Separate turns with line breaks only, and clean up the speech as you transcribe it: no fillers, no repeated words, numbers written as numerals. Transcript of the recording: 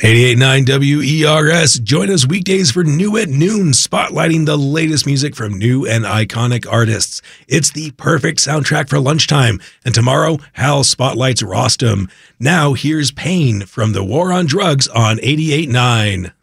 88.9 WERS. Join us weekdays for New at Noon, spotlighting the latest music from new and iconic artists. It's the perfect soundtrack for lunchtime. And tomorrow, Hal spotlights Rostam. Now, here's Pain from The War on Drugs on 88.9.